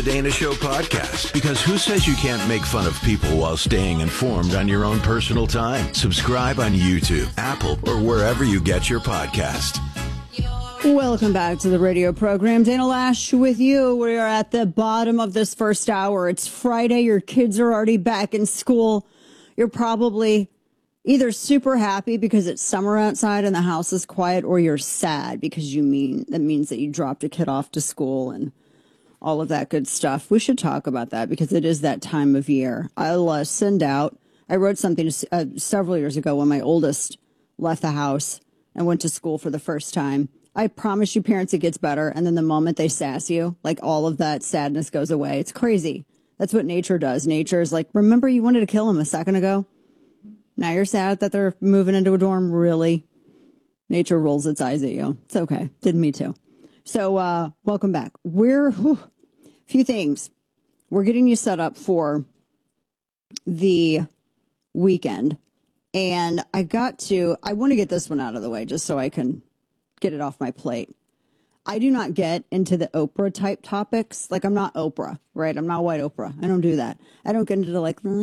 The Dana Show podcast, because who says you can't make fun of people while staying informed on your own personal time? Subscribe on YouTube, Apple, or wherever you get your podcast. Welcome back to the radio program. Dana Lash with you. We are at the bottom of this first hour. It's Friday. Your kids are already back in school. You're probably either super happy because it's summer outside and the house is quiet, or you're sad because that means that you dropped a kid off to school and all of that good stuff. We should talk about that because it is that time of year. I'll send out, I wrote something several years ago when my oldest left the house and went to school for the first time. I promise you, parents, it gets better. And then the moment they sass you, like all of that sadness goes away. It's crazy. That's what nature does. Nature is like, remember you wanted to kill him a second ago? Now you're sad that they're moving into a dorm? Really? Nature rolls its eyes at you. It's okay. Did me too. So welcome back. Few things. We're getting you set up for the weekend. And I want to get this one out of the way just so I can get it off my plate. I do not get into the Oprah type topics. Like, I'm not Oprah, right? I'm not white Oprah. I don't do that. I don't get into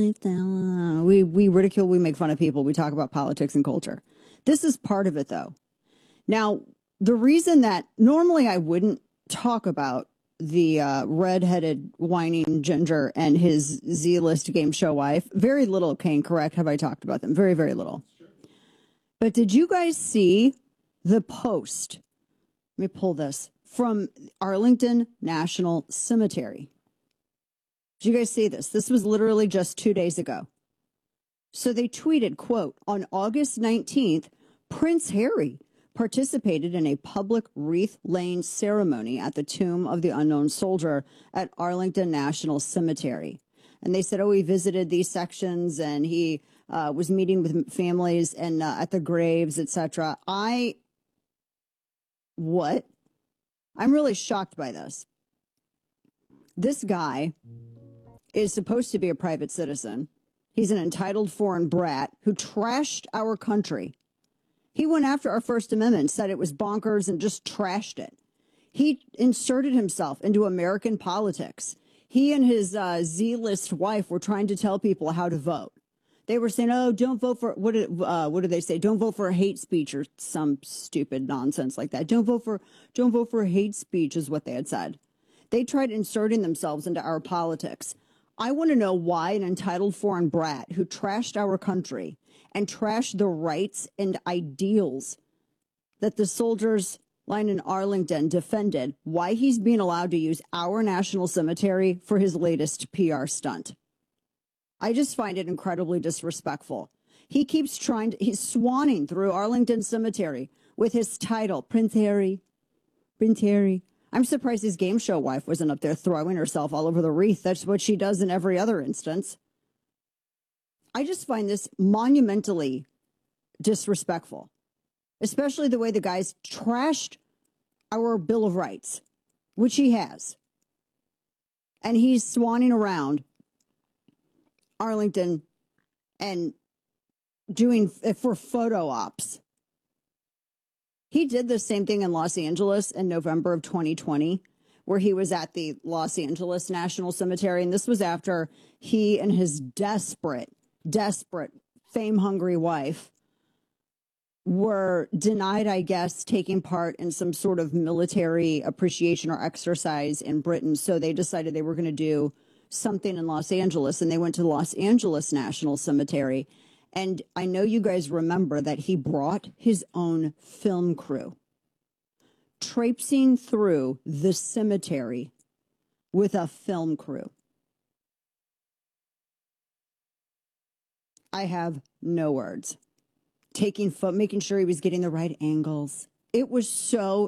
we ridicule, we make fun of people. We talk about politics and culture. This is part of it, though. Now, the reason that normally I wouldn't talk about the redheaded whining ginger and his Z-list game show wife, very little, Kane, correct, have I talked about them? Very, very little. But did you guys see the post? Let me pull this from Arlington National Cemetery. Did you guys see this? This was literally just 2 days ago. So they tweeted, quote, on August 19th, Prince Harry participated in a public wreath-laying ceremony at the Tomb of the Unknown Soldier at Arlington National Cemetery. And they said, he visited these sections and he was meeting with families and at the graves, etc. What? I'm really shocked by this. This guy is supposed to be a private citizen. He's an entitled foreign brat who trashed our country. He went after our First Amendment, said it was bonkers, and just trashed it. He inserted himself into American politics. He and his Z-list wife were trying to tell people how to vote. They were saying, don't vote for, what did they say? Don't vote for hate speech or some stupid nonsense like that. Don't vote for hate speech is what they had said. They tried inserting themselves into our politics. I want to know why an entitled foreign brat who trashed our country and trashed the rights and ideals that the soldiers line in Arlington defended, why he's being allowed to use our national cemetery for his latest PR stunt. I just find it incredibly disrespectful. He keeps he's swanning through Arlington Cemetery with his title, Prince Harry. Prince Harry. I'm surprised his game show wife wasn't up there throwing herself all over the wreath. That's what she does in every other instance. I just find this monumentally disrespectful, especially the way the guy's trashed our Bill of Rights, which he has. And he's swanning around Arlington and doing for photo ops. He did the same thing in Los Angeles in November of 2020, where he was at the Los Angeles National Cemetery. And this was after he and his desperate, fame-hungry wife were denied, I guess, taking part in some sort of military appreciation or exercise in Britain. So they decided they were going to do something in Los Angeles, and they went to the Los Angeles National Cemetery. And I know you guys remember that he brought his own film crew, traipsing through the cemetery with a film crew. I have no words. Making sure he was getting the right angles. It was so